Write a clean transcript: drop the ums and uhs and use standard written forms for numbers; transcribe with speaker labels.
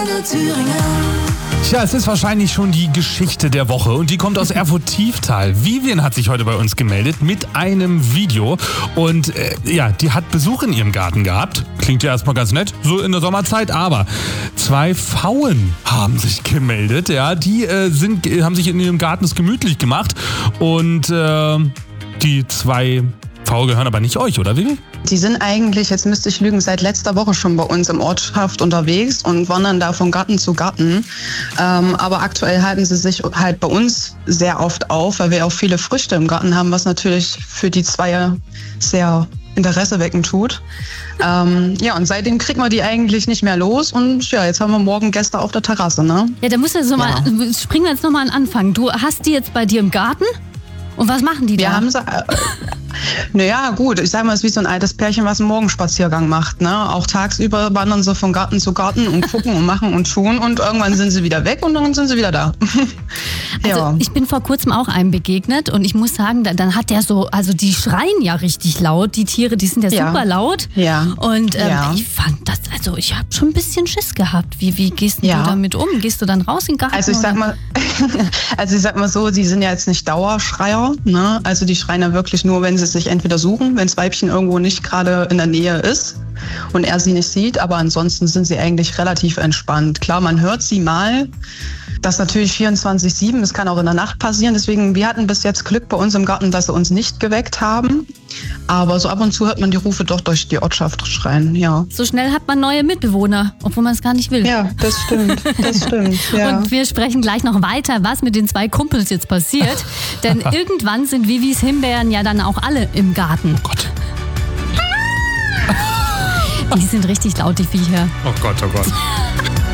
Speaker 1: Tja, es ist wahrscheinlich schon die Geschichte der Woche und die kommt aus Erfurt-Tieftal. Vivian hat sich heute bei uns gemeldet mit einem Video und die hat Besuch in ihrem Garten gehabt. Klingt ja erstmal ganz nett, so in der Sommerzeit, aber 2 Pfauen haben sich gemeldet. Ja, die haben sich in ihrem Garten es gemütlich gemacht und die 2 Pfauen gehören aber nicht euch, oder Vivi?
Speaker 2: Die sind eigentlich, jetzt müsste ich lügen, seit letzter Woche schon bei uns im Ortschaft unterwegs und wandern da von Garten zu Garten. Aber aktuell halten sie sich halt bei uns sehr oft auf, weil wir auch viele Früchte im Garten haben, was natürlich für die 2 sehr Interesse wecken tut. Und seitdem kriegt man die eigentlich nicht mehr los und ja, jetzt haben wir morgen Gäste auf der Terrasse, ne?
Speaker 3: Ja, da musst du jetzt springen wir jetzt nochmal an den Anfang. Du hast die jetzt bei dir im Garten und was machen die da?
Speaker 2: Wir haben sie... Naja, gut, ich sag mal, es ist wie so ein altes Pärchen, was einen Morgenspaziergang macht. Ne? Auch tagsüber wandern sie von Garten zu Garten und gucken und machen und tun und irgendwann sind sie wieder weg und dann sind sie wieder da.
Speaker 3: Also ich bin vor kurzem auch einem begegnet und ich muss sagen, dann hat der so, also die schreien ja richtig laut, die Tiere, die sind ja super laut.
Speaker 2: Ja.
Speaker 3: Und ich fand das, also ich habe schon ein bisschen Schiss gehabt. Wie gehst du damit um? Gehst du dann raus in den Garten?
Speaker 2: Also ich sag mal so, die sind ja jetzt nicht Dauerschreier. Ne? Also die schreien ja wirklich nur, wenn sie sich entweder suchen, wenn das Weibchen irgendwo nicht gerade in der Nähe ist und er sie nicht sieht, aber ansonsten sind sie eigentlich relativ entspannt. Klar, man hört sie mal, das natürlich 24/7, das kann auch in der Nacht passieren, deswegen, wir hatten bis jetzt Glück bei uns im Garten, dass sie uns nicht geweckt haben, aber so ab und zu hört man die Rufe doch durch die Ortschaft schreien, ja.
Speaker 3: So schnell hat man neue Mitbewohner, obwohl man es gar nicht will.
Speaker 2: Ja, das stimmt, ja.
Speaker 3: Und wir sprechen gleich noch weiter, was mit den 2 Kumpels jetzt passiert, denn irgendwann sind Vivis Himbeeren ja dann auch alle im Garten.
Speaker 1: Oh Gott.
Speaker 3: Die sind richtig laut, die Viecher.
Speaker 1: Oh Gott, oh Gott.